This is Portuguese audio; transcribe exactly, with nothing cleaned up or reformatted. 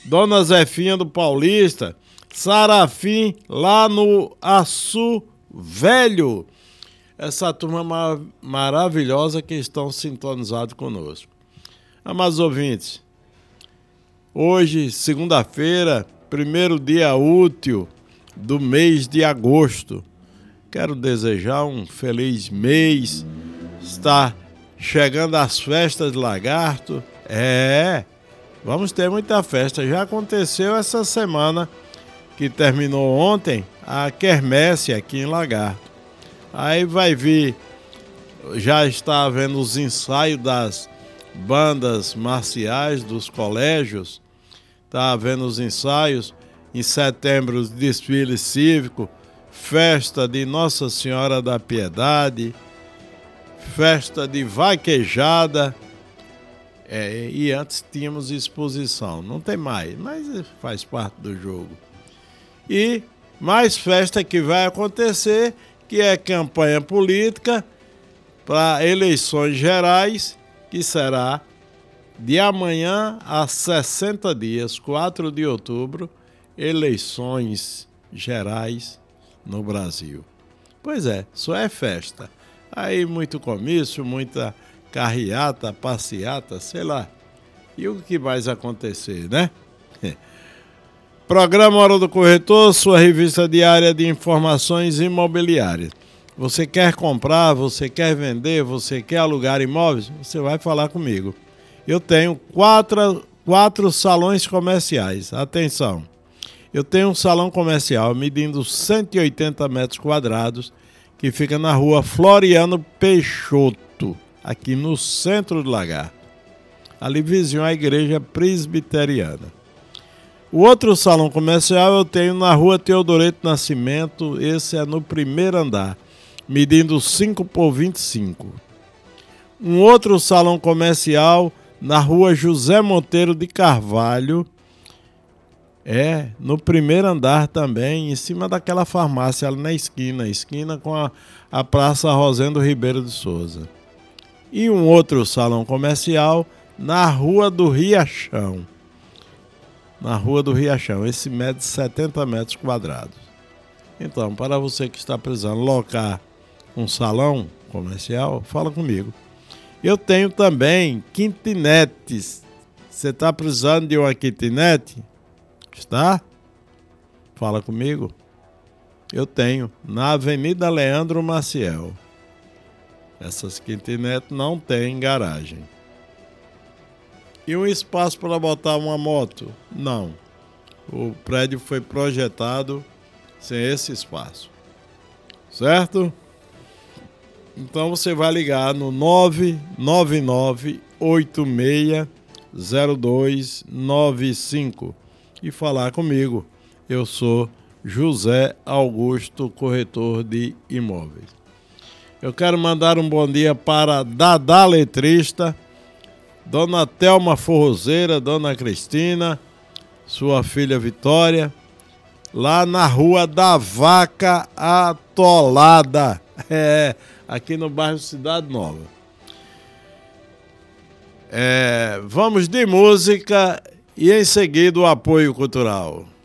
Dona Zefinha do Paulista, Sarafim lá no Açu Velho. Essa turma mar- maravilhosa que estão sintonizados conosco. Amados ouvintes, hoje, segunda-feira, primeiro dia útil do mês de agosto. Quero desejar um feliz mês. Está chegando as festas de Lagarto. É, vamos ter muita festa. Já aconteceu essa semana, que terminou ontem, a quermesse aqui em Lagarto. Aí vai vir, já está havendo os ensaios das bandas marciais dos colégios. Está havendo os ensaios. Em setembro, os desfiles cívicos, festa de Nossa Senhora da Piedade, festa de vaquejada. É, e antes tínhamos exposição. Não tem mais, mas faz parte do jogo. E mais festa que vai acontecer, que é campanha política para eleições gerais, que será de amanhã a sessenta dias, quatro de outubro, eleições gerais no Brasil. Pois é, só é festa. Aí muito comício, muita carreata, passeata, sei lá. E o que vai acontecer, né? Programa Hora do Corretor, sua revista diária de informações imobiliárias. Você quer comprar, você quer vender, você quer alugar imóveis? Você vai falar comigo. Eu tenho quatro, quatro salões comerciais. Atenção, eu tenho um salão comercial medindo cento e oitenta metros quadrados, que fica na rua Floriano Peixoto, aqui no centro do Lagarto, ali vizinho à igreja presbiteriana. O outro salão comercial eu tenho na rua Teodoreto Nascimento, esse é no primeiro andar, medindo cinco por vinte e cinco. Um outro salão comercial na rua José Monteiro de Carvalho, é no primeiro andar também, em cima daquela farmácia ali na esquina, esquina com a, a Praça Rosendo Ribeiro de Souza. E um outro salão comercial na rua do Riachão. Na Rua do Riachão, esse mede setenta metros quadrados. Então, para você que está precisando locar um salão comercial, fala comigo. Eu tenho também kitnetes. Você está precisando de uma kitnet? Está? Fala comigo. Eu tenho, na Avenida Leandro Maciel. Essas kitnetes não têm garagem. E um espaço para botar uma moto? Não. O prédio foi projetado sem esse espaço. Certo? Então você vai ligar no nove nove nove oito seis zero dois nove cinco e falar comigo. Eu sou José Augusto, corretor de imóveis. Eu quero mandar um bom dia para Dadá Letrista, Dona Thelma Forrozeira, Dona Cristina, sua filha Vitória, lá na Rua da Vaca Atolada, é, aqui no bairro Cidade Nova. É, vamos de música e em seguida o apoio cultural.